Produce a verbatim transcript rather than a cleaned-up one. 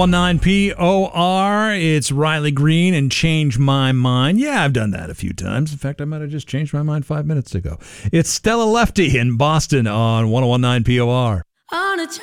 nine P O R, it's Riley Green and Change My Mind. Yeah, I've done that a few times. In fact, I might have just changed my mind five minutes ago. It's Stella Lefty in Boston on ten nineteen P O R. On a